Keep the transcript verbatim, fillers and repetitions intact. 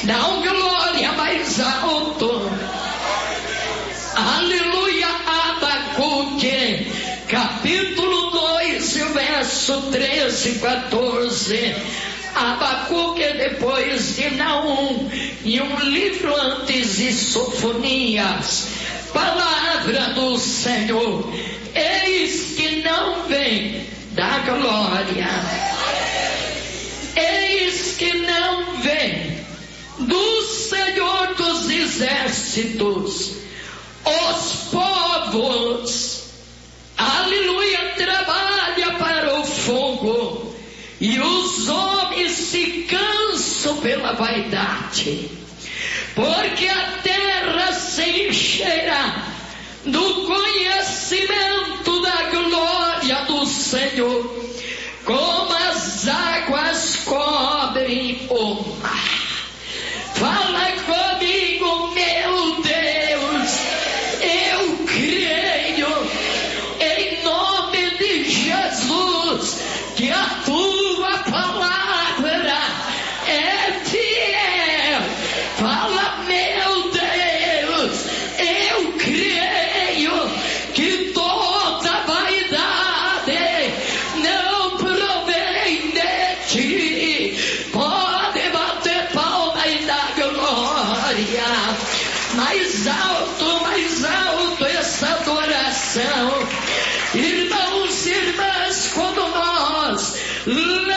Dá um glória mais alto. Aleluia. Abacuque, capítulo dois, verso treze e quatorze. Abacuque depois de Naum, e um livro antes de Sofonias. Palavra do Senhor: eis que não vem da glória, eis que não vem do Senhor dos exércitos. Os povos, aleluia, trabalha para o fogo, e os homens se cansam pela vaidade, porque a terra se encherá do conhecimento da glória do Senhor, como as águas cobrem o mar. Fala comigo, meu Deus, eu creio em nome de Jesus que a tua palavra é fiel. Fala, meu Deus, eu creio que toda vaidade não provém de ti. Pode bater palma e dar glória. Mais alto, mais alto essa adoração. Irmãos e irmãs, quando nós